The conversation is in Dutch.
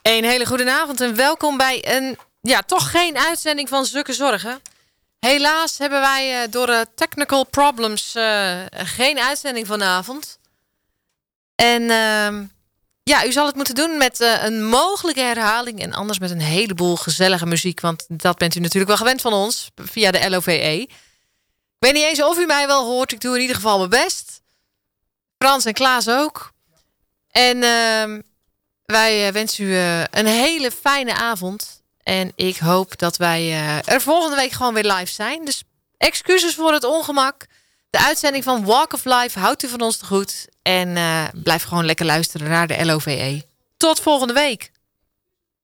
Een hele goede avond en welkom bij een, toch geen uitzending van Zukke Zorgen. Helaas hebben wij door technical problems geen uitzending vanavond. En u zal het moeten doen met een mogelijke herhaling en anders met een heleboel gezellige muziek. Want dat bent u natuurlijk wel gewend van ons via de LOVE. Ik weet niet eens of u mij wel hoort. Ik doe in ieder geval mijn best. Frans en Klaas ook. En wij wensen u een hele fijne avond. En ik hoop dat wij er volgende week gewoon weer live zijn. Dus excuses voor het ongemak. De uitzending van Walk of Life houdt u van ons te goed. En blijf gewoon lekker luisteren naar de LOVE. Tot volgende week.